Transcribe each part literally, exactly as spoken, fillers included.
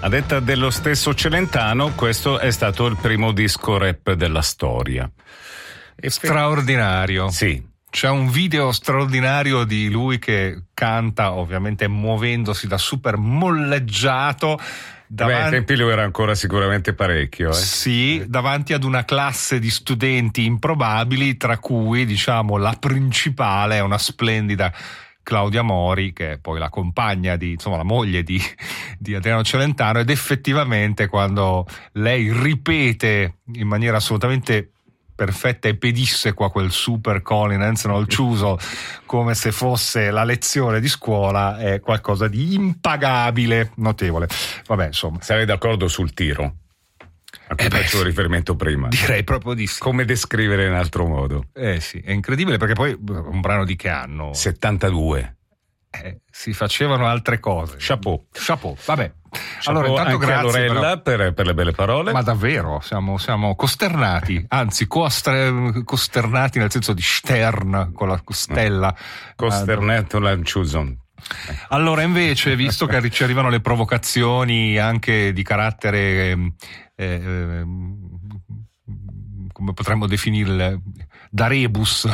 A detta dello stesso Celentano, questo è stato il primo disco rap della storia. E straordinario. Sì. C'è un video straordinario di lui che canta, ovviamente muovendosi da super molleggiato. Davanti... Beh, ai tempi lui era ancora sicuramente parecchio. Eh? Sì, davanti ad una classe di studenti improbabili, tra cui, diciamo, la principale è una splendida Claudia Mori, che è poi la compagna di, insomma, la moglie di, di Adriano Celentano, ed effettivamente quando lei ripete in maniera assolutamente perfetta e pedissequa quel super Colin non chiuso come se fosse la lezione di scuola, è qualcosa di impagabile, notevole. Vabbè, insomma, sarei d'accordo sul tiro a cui eh facevo riferimento prima. Direi proprio di sì. Come descrivere in altro modo? Eh sì, è incredibile, perché poi un brano di che anno? settantadue. Eh, si facevano altre cose. Chapeau. Chapeau, vabbè. Chapeau, allora, intanto anche grazie a Lorella per, per le belle parole. Ma davvero, siamo, siamo costernati, anzi costre, costernati nel senso di Stern, con la stella. Costernato lanciuso. Allora, invece, visto che ci arrivano le provocazioni anche di carattere, eh, eh, come potremmo definirle, da rebus,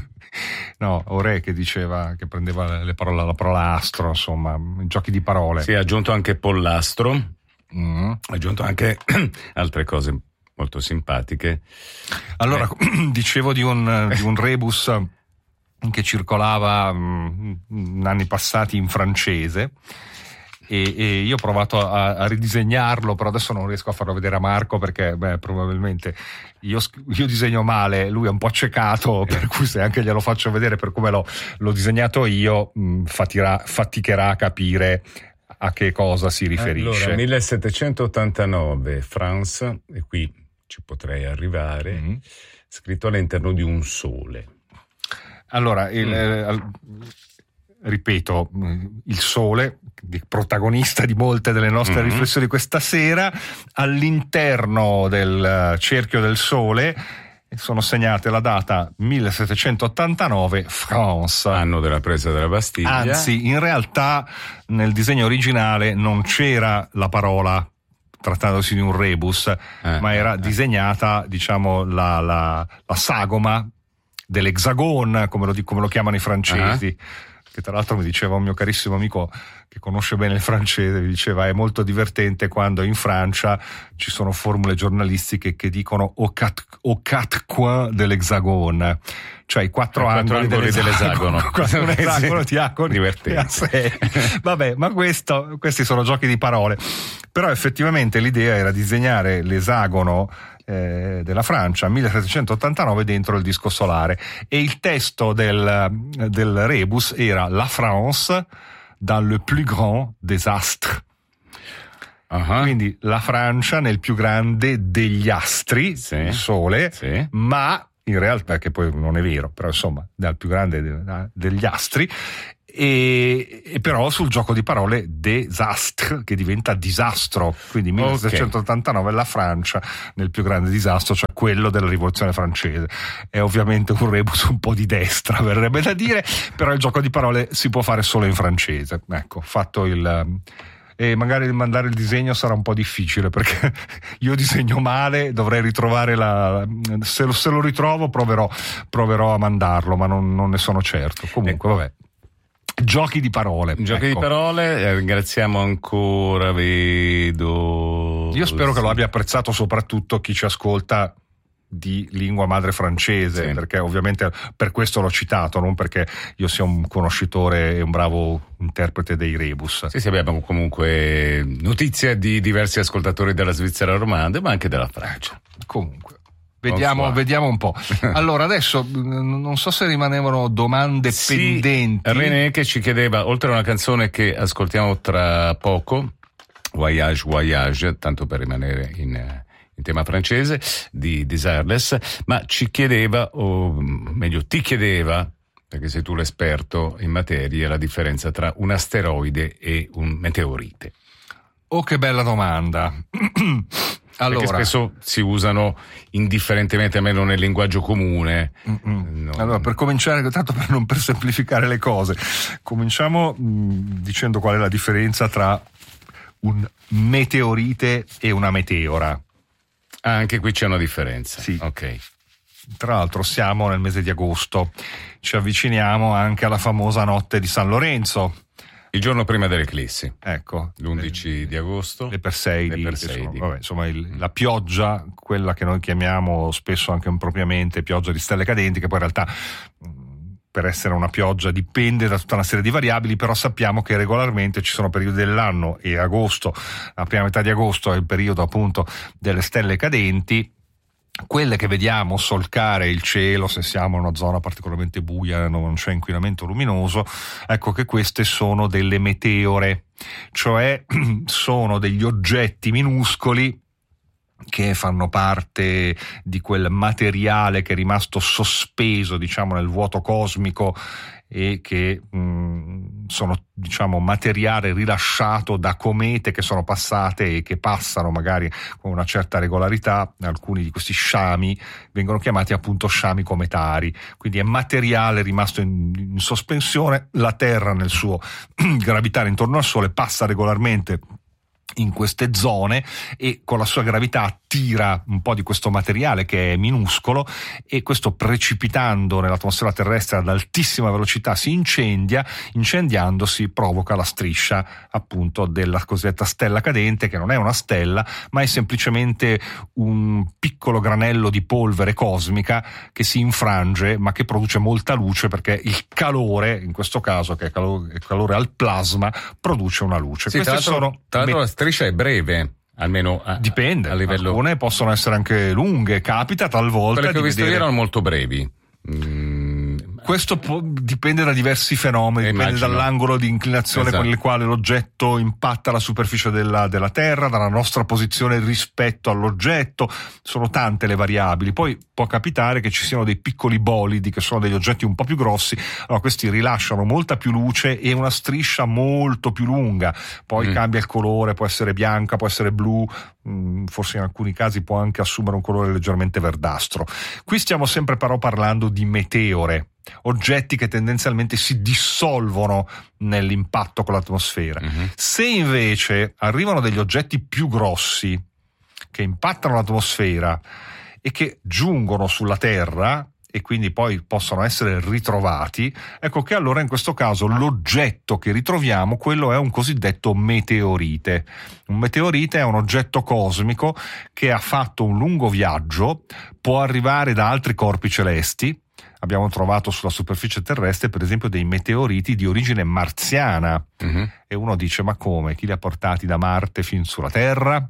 no, Ore che diceva, che prendeva le parole, la parola astro, insomma, giochi di parole. Sì, ha aggiunto anche pollastro, mm. ha aggiunto anche altre cose molto simpatiche. Allora, eh. dicevo di un, di un rebus che circolava mh, in anni passati in francese, e, e io ho provato a, a ridisegnarlo, però adesso non riesco a farlo vedere a Marco perché beh, probabilmente io, io disegno male, lui è un po' accecato, per cui se anche glielo faccio vedere per come l'ho, l'ho disegnato io, mh, fatirà, faticherà a capire a che cosa si riferisce. Allora, millesettecentottantanove, France, e qui ci potrei arrivare, mm-hmm. scritto all'interno di un sole. Allora, il, mm. eh, ripeto, il sole, protagonista di molte delle nostre mm-hmm. riflessioni questa sera, all'interno del cerchio del sole sono segnate la data millesettecentottantanove, France. Anno della presa della Bastiglia. Anzi, in realtà nel disegno originale non c'era la parola, trattandosi di un rebus, eh, ma era eh, disegnata, diciamo, la, la, la sagoma dell'Hexagon, come lo, come lo chiamano i francesi, uh-huh. che tra l'altro mi diceva un mio carissimo amico che conosce bene il francese, mi diceva è molto divertente quando in Francia ci sono formule giornalistiche che dicono au quatre, au quatre coins dell'Hexagon, cioè i quattro, quattro angoli, angoli dell'esagono, dell'esagono. Un esagono ti ha con divertente. Vabbè, ma questo, questi sono giochi di parole, però effettivamente l'idea era disegnare l'esagono Eh, della Francia millesettecentottantanove dentro il disco solare, e il testo del, del rebus era La France dans le plus grand désastre. Uh-huh. Quindi la Francia nel più grande degli astri, sì. il sole, sì. ma in realtà, che poi non è vero, però insomma dal più grande de, degli astri, e, e però sul gioco di parole désastre, che diventa disastro, quindi millesettecentottantanove okay. la Francia nel più grande disastro, cioè quello della rivoluzione francese. È ovviamente un rebus un po' di destra, verrebbe da dire, però il gioco di parole si può fare solo in francese. Ecco, fatto il... e magari mandare il disegno sarà un po' difficile perché io disegno male, dovrei ritrovare la se lo, se lo ritrovo proverò, proverò a mandarlo, ma non, non ne sono certo. Comunque eh. vabbè, giochi di parole. Giochi ecco. di parole, eh, ringraziamo ancora, vedo. Io spero che lo abbia apprezzato soprattutto chi ci ascolta di lingua madre francese, sì. perché ovviamente per questo l'ho citato, non perché io sia un conoscitore e un bravo interprete dei rebus. Sì, sì, abbiamo comunque notizie di diversi ascoltatori della Svizzera romanda, ma anche della Francia. Comunque Vediamo, vediamo un po'. Allora, adesso non so se rimanevano domande sì, pendenti. René che ci chiedeva, oltre a una canzone che ascoltiamo tra poco, Voyage Voyage, tanto per rimanere in, in tema francese, di Desireless, ma ci chiedeva, o meglio ti chiedeva, perché sei tu l'esperto in materia, la differenza tra un asteroide e un meteorite. Oh, che bella domanda. Allora, perché spesso si usano indifferentemente, almeno nel linguaggio comune. Non... Allora, per cominciare, tanto per non per semplificare le cose, cominciamo mh, dicendo qual è la differenza tra un meteorite e una meteora. Ah, anche qui c'è una differenza. Sì. Ok. Tra l'altro siamo nel mese di agosto, ci avviciniamo anche alla famosa notte di San Lorenzo. Il giorno prima dell'eclissi. Ecco. l'undici di agosto. Le Perseidi. Le Perseidi. Sono, vabbè, insomma, il, la pioggia, quella che noi chiamiamo spesso anche impropriamente pioggia di stelle cadenti, che poi in realtà per essere una pioggia dipende da tutta una serie di variabili, però sappiamo che regolarmente ci sono periodi dell'anno, e agosto, la prima metà di agosto è il periodo appunto delle stelle cadenti, quelle che vediamo solcare il cielo se siamo in una zona particolarmente buia, non c'è inquinamento luminoso. Ecco che queste sono delle meteore, cioè sono degli oggetti minuscoli che fanno parte di quel materiale che è rimasto sospeso, diciamo, nel vuoto cosmico, e che mh, sono, diciamo, materiale rilasciato da comete che sono passate e che passano magari con una certa regolarità. Alcuni di questi sciami vengono chiamati appunto sciami cometari, quindi è materiale rimasto in, in sospensione. La Terra nel suo gravitare intorno al Sole passa regolarmente in queste zone e con la sua gravità attira un po' di questo materiale che è minuscolo, e questo, precipitando nell'atmosfera terrestre ad altissima velocità, si incendia. Incendiandosi provoca la striscia appunto della cosiddetta stella cadente, che non è una stella ma è semplicemente un piccolo granello di polvere cosmica che si infrange ma che produce molta luce, perché il calore, in questo caso che è calore, calore al plasma, produce una luce. Sì, tra l'altro, sono tra l'altro la striscia è breve, almeno a, dipende, a livello. Alcune possono essere anche lunghe, capita talvolta. Quelle che ho di visto vedere... io erano molto brevi. Mm. Questo può, dipende da diversi fenomeni, eh, dipende immagino. dall'angolo di inclinazione Esatto. con il quale l'oggetto impatta la superficie della, della Terra, dalla nostra posizione rispetto all'oggetto. Sono tante le variabili. Poi può capitare che ci siano dei piccoli bolidi, che sono degli oggetti un po' più grossi. Allora, questi rilasciano molta più luce e una striscia molto più lunga. Poi mm. cambia il colore, può essere bianca, può essere blu, mh, forse in alcuni casi può anche assumere un colore leggermente verdastro. Qui stiamo sempre però parlando di meteore, oggetti che tendenzialmente si dissolvono nell'impatto con l'atmosfera. Mm-hmm. Se invece arrivano degli oggetti più grossi che impattano l'atmosfera e che giungono sulla Terra e quindi poi possono essere ritrovati, ecco che allora in questo caso l'oggetto che ritroviamo, quello è un cosiddetto meteorite. Un meteorite è un oggetto cosmico che ha fatto un lungo viaggio, può arrivare da altri corpi celesti. Abbiamo trovato sulla superficie terrestre, per esempio, dei meteoriti di origine marziana. Mm-hmm. E uno dice: ma come? Chi li ha portati da Marte fin sulla Terra?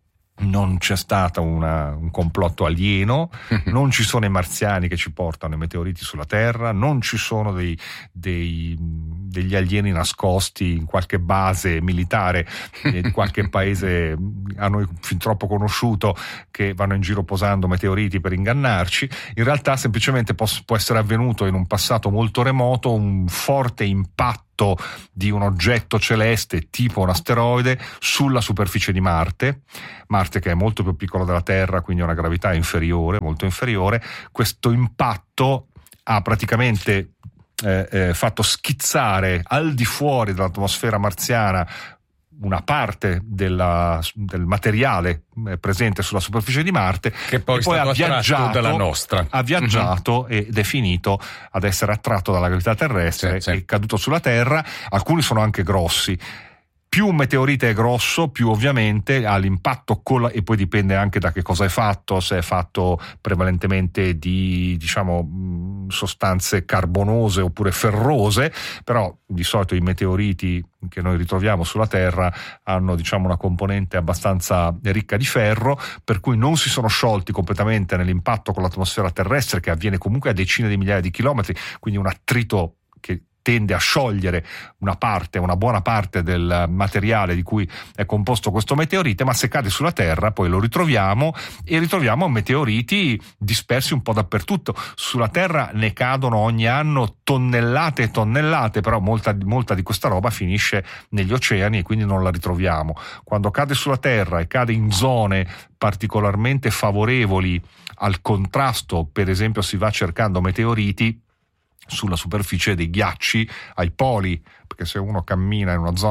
Non c'è stato una, un complotto alieno, non ci sono i marziani che ci portano i meteoriti sulla Terra, non ci sono dei, dei, degli alieni nascosti in qualche base militare eh, di qualche paese a noi fin troppo conosciuto, che vanno in giro posando meteoriti per ingannarci. In realtà semplicemente può, può essere avvenuto in un passato molto remoto un forte impatto di un oggetto celeste tipo un asteroide sulla superficie di Marte. Marte, che è molto più piccolo della Terra, quindi ha una gravità inferiore, molto inferiore. Questo impatto ha praticamente eh, eh, fatto schizzare al di fuori dell'atmosfera marziana una parte della, del materiale presente sulla superficie di Marte, che poi, e poi ha viaggiato dalla nostra. ha viaggiato mm-hmm. ed è finito ad essere attratto dalla gravità terrestre, sì, sì. È caduto sulla Terra. Alcuni sono anche grossi. Più un meteorite è grosso, più ovviamente ha l'impatto con la, e poi dipende anche da che cosa è fatto, se è fatto prevalentemente di, diciamo, sostanze carbonose oppure ferrose. Però di solito i meteoriti che noi ritroviamo sulla Terra hanno, diciamo, una componente abbastanza ricca di ferro, per cui non si sono sciolti completamente nell'impatto con l'atmosfera terrestre, che avviene comunque a decine di migliaia di chilometri, quindi un attrito che tende a sciogliere una parte, una buona parte del materiale di cui è composto questo meteorite. Ma se cade sulla Terra poi lo ritroviamo, e ritroviamo meteoriti dispersi un po' dappertutto. Sulla Terra ne cadono ogni anno tonnellate e tonnellate, però molta, molta di questa roba finisce negli oceani e quindi non la ritroviamo. Quando cade sulla Terra e cade in zone particolarmente favorevoli al contrasto, per esempio si va cercando meteoriti sulla superficie dei ghiacci ai poli, perché se uno cammina in una zona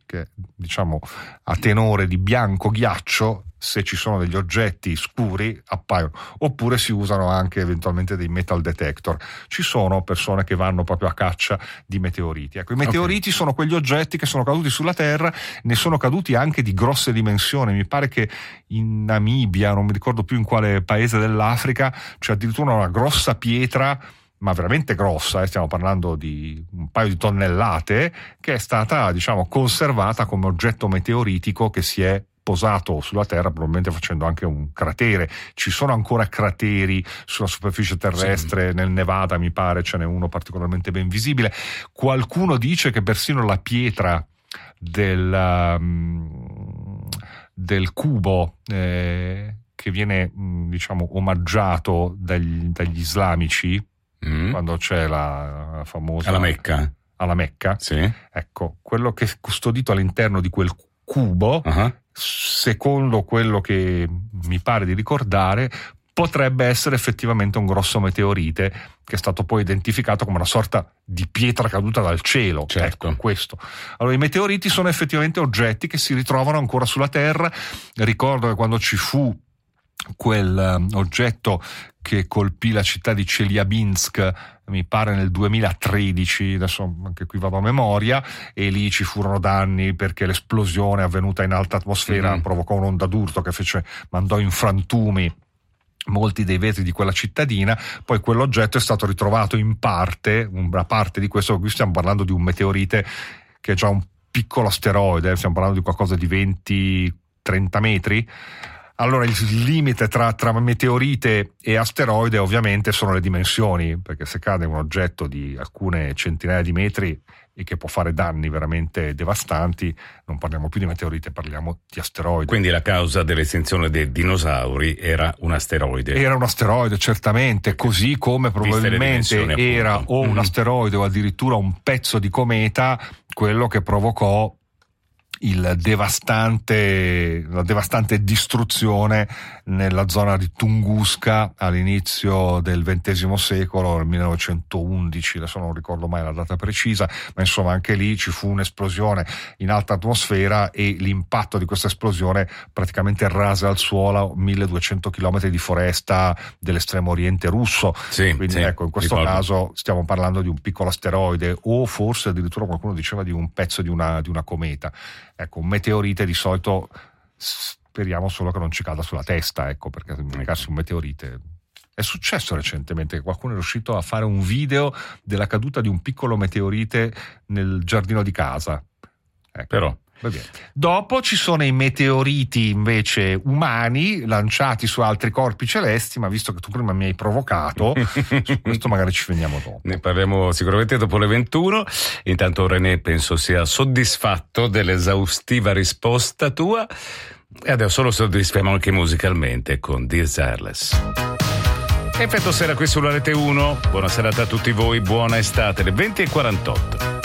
che diciamo a tenore di bianco ghiaccio, se ci sono degli oggetti scuri appaiono, oppure si usano anche eventualmente dei metal detector. Ci sono persone che vanno proprio a caccia di meteoriti. Ecco, i meteoriti okay. sono quegli oggetti che sono caduti sulla Terra, ne sono caduti anche di grosse dimensioni. Mi pare che in Namibia, non mi ricordo più in quale paese dell'Africa, c'è addirittura una grossa pietra, ma veramente grossa, eh, stiamo parlando di un paio di tonnellate, che è stata, diciamo, conservata come oggetto meteoritico che si è posato sulla Terra, probabilmente facendo anche un cratere. Ci sono ancora crateri sulla superficie terrestre, sì. Nel Nevada mi pare ce n'è uno particolarmente ben visibile. Qualcuno dice che persino la pietra del, um, del cubo eh, che viene mh, diciamo omaggiato dagli, dagli islamici mm. quando c'è la, la famosa alla Mecca, alla Mecca sì. Ecco, quello che è custodito all'interno di quel cubo, uh-huh. secondo quello che mi pare di ricordare, potrebbe essere effettivamente un grosso meteorite che è stato poi identificato come una sorta di pietra caduta dal cielo. Certo. Ecco, questo. Allora, i meteoriti sono effettivamente oggetti che si ritrovano ancora sulla Terra. Ricordo che quando ci fu quel um, oggetto che colpì la città di Chelyabinsk, mi pare nel duemilatredici, adesso anche qui vado a memoria, e lì ci furono danni perché l'esplosione avvenuta in alta atmosfera mm. provocò un'onda d'urto che fece, mandò in frantumi molti dei vetri di quella cittadina. Poi quell'oggetto è stato ritrovato in parte, una parte di questo, qui stiamo parlando di un meteorite che è già un piccolo asteroide, stiamo parlando di qualcosa di venti trenta metri. Allora il limite tra, tra meteorite e asteroide ovviamente sono le dimensioni, perché se cade un oggetto di alcune centinaia di metri e che può fare danni veramente devastanti, non parliamo più di meteorite, parliamo di asteroide. Quindi la causa dell'estinzione dei dinosauri era un asteroide? Era un asteroide, certamente, così come probabilmente era appunto. o un mm-hmm. asteroide o addirittura un pezzo di cometa quello che provocò il devastante, la devastante distruzione nella zona di Tunguska all'inizio del ventesimo secolo, nel millenovecentoundici, adesso non ricordo mai la data precisa, ma insomma anche lì ci fu un'esplosione in alta atmosfera e l'impatto di questa esplosione praticamente rase al suolo milleduecento chilometri di foresta dell'estremo oriente russo. Sì, quindi sì, ecco, in questo ricordo. caso stiamo parlando di un piccolo asteroide o forse addirittura qualcuno diceva di un pezzo di una, di una cometa. Ecco, un meteorite di solito speriamo solo che non ci cada sulla testa, ecco, perché se un meteorite. È successo recentemente che qualcuno è riuscito a fare un video della caduta di un piccolo meteorite nel giardino di casa. Ecco. Però Va bene. Dopo ci sono i meteoriti invece umani lanciati su altri corpi celesti, ma visto che tu prima mi hai provocato, su questo magari ci veniamo dopo. Ne parliamo sicuramente dopo le ventuno. Intanto René penso sia soddisfatto dell'esaustiva risposta tua e adesso lo soddisfiamo anche musicalmente con Desireless. Effetto sera qui sulla Rete uno. Buona serata a tutti voi, buona estate, le venti e quarantotto.